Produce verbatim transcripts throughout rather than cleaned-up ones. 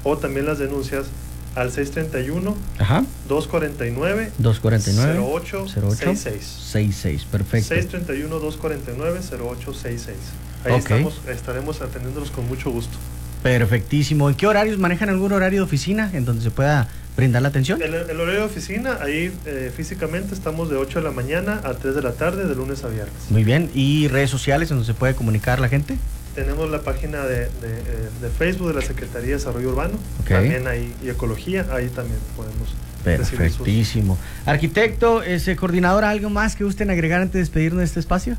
o también las denuncias al seis treinta y uno, dos cuarenta y nueve, cero ocho sesenta y seis. sesenta y seis, perfecto. seis treinta y uno, dos cuarenta y nueve, cero ocho sesenta y seis. Ahí okay. estamos, estaremos atendiéndolos con mucho gusto. Perfectísimo. ¿En qué horarios manejan algún horario de oficina en donde se pueda brindar la atención? El, el horario de oficina, ahí eh, físicamente estamos de ocho de la mañana a tres de la tarde, de lunes a viernes. Muy bien. ¿Y redes sociales en donde se puede comunicar la gente? Tenemos la página de, de, de Facebook de la Secretaría de Desarrollo Urbano, okay. También ahí, y Ecología, ahí también podemos. Perfectísimo. Sus... Arquitecto, ese coordinador, ¿algo más que gusten agregar antes de despedirnos de este espacio?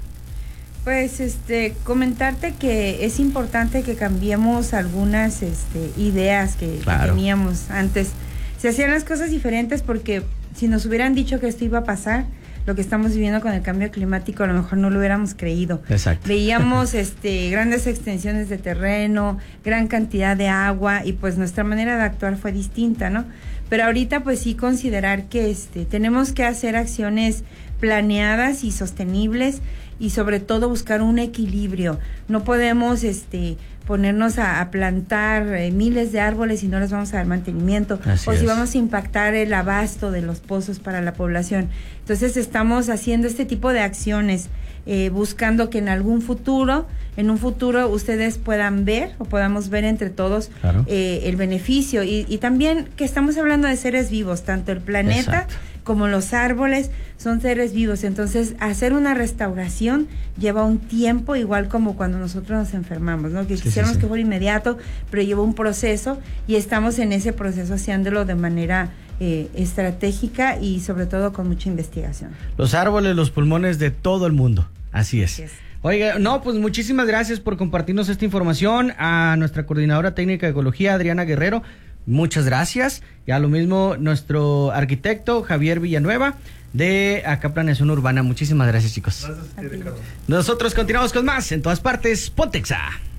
Pues este comentarte que es importante que cambiemos algunas este, ideas que, claro. que teníamos antes. Se hacían las cosas diferentes porque si nos hubieran dicho que esto iba a pasar, lo que estamos viviendo con el cambio climático, a lo mejor no lo hubiéramos creído. Exacto. Veíamos este, grandes extensiones de terreno, gran cantidad de agua, y pues nuestra manera de actuar fue distinta, ¿no? Pero ahorita pues sí considerar que este, tenemos que hacer acciones planeadas y sostenibles, y sobre todo buscar un equilibrio. No podemos este ponernos a, a plantar eh, miles de árboles y no les vamos a dar mantenimiento. Así o si es. vamos a impactar el abasto de los pozos para la población. Entonces estamos haciendo este tipo de acciones, eh, buscando que en algún futuro, en un futuro ustedes puedan ver o podamos ver entre todos claro. eh, el beneficio. Y, y también que estamos hablando de seres vivos, tanto el planeta Exacto. como los árboles son seres vivos. Entonces hacer una restauración lleva un tiempo, igual como cuando nosotros nos enfermamos, ¿no? Que sí, quisiéramos sí, sí. que fuera inmediato, pero lleva un proceso, y estamos en ese proceso haciéndolo de manera eh, estratégica y sobre todo con mucha investigación. Los árboles, los pulmones de todo el mundo, así es. Así es. Oiga, no, pues muchísimas gracias por compartirnos esta información. A nuestra coordinadora técnica de ecología, Adriana Guerrero, muchas gracias. Y a lo mismo nuestro arquitecto Javier Villanueva de acá Planeación Urbana. Muchísimas gracias, chicos. Gracias, Ricardo. Nosotros continuamos con más en todas partes. Pontexa.